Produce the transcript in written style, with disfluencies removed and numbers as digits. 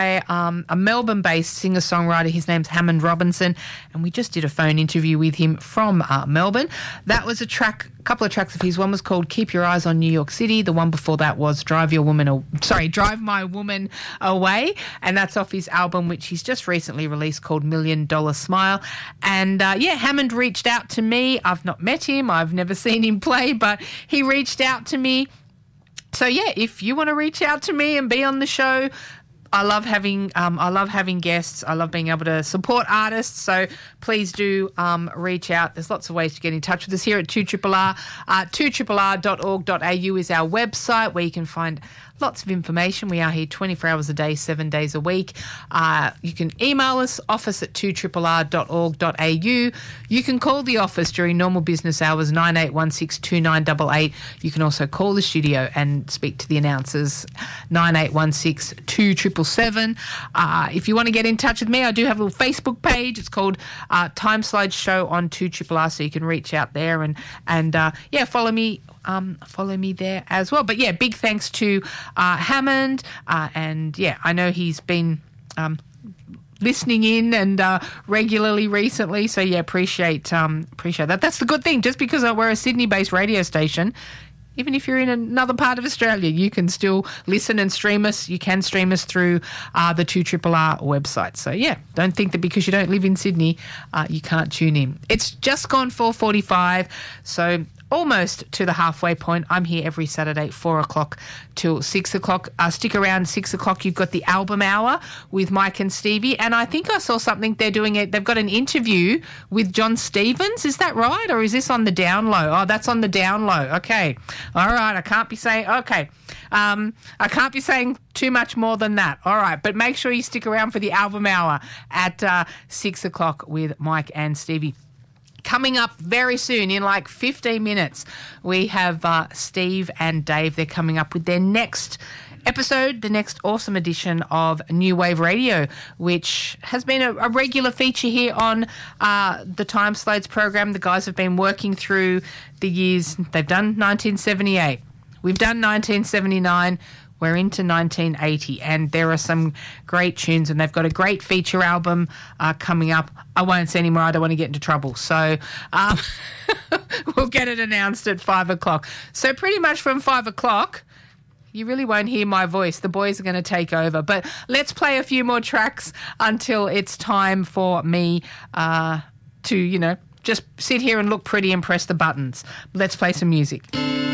a Melbourne-based singer-songwriter. His name's Hammond Robinson, and we just did a phone interview with him from Melbourne. That was a couple of tracks of his. One was called Keep Your Eyes on New York City. The one before that was Drive My Woman Away, and that's off his album, which he's just recently released, called $1 Million Smile. And Hammond reached out to me. I've not met him. I've never seen him play, but he reached out to me. So if you want to reach out to me and be on the show, I love having guests. I love being able to support artists. So please do reach out. There's lots of ways to get in touch with us here at 2RRR. 2RRR.org.au is our website where you can find lots of information. We are here 24 hours a day, 7 days a week. You can email us, office@2RRR.org.au. You can call the office during normal business hours, 98162988. You can also call the studio and speak to the announcers, 98162777. If you want to get in touch with me, I do have a little Facebook page. It's called Time Slide Show on 2RRR, so you can reach out there and follow me. Follow me there as well. But big thanks to Hammond, and I know he's been listening in and regularly recently. So appreciate that. That's the good thing. Just because we're a Sydney-based radio station, even if you're in another part of Australia, you can still listen and stream us. You can stream us through the 2RRR website. So, don't think that because you don't live in Sydney, you can't tune in. It's just gone 4:45, so almost to the halfway point. I'm here every Saturday, 4 o'clock till 6 o'clock. Stick around 6 o'clock. You've got the album hour with Mike and Stevie. And I think I saw something they're doing it. They've got an interview with John Stevens. Is that right? Or is this on the down low? Oh, that's on the down low. Okay. All right. I can't be saying too much more than that. All right. But make sure you stick around for the album hour at 6 o'clock with Mike and Stevie. Coming up very soon, in like 15 minutes, we have Steve and Dave. They're coming up with their next episode, the next awesome edition of New Wave Radio, which has been a regular feature here on the Time Slides program. The guys have been working through the years. They've done 1978. We've done 1979. We're into 1980, and there are some great tunes, and they've got a great feature album coming up. I won't say anymore. I don't want to get into trouble. So we'll get it announced at 5 o'clock. So pretty much from 5 o'clock, you really won't hear my voice. The boys are going to take over. But let's play a few more tracks until it's time for me to, just sit here and look pretty and press the buttons. Let's play some music.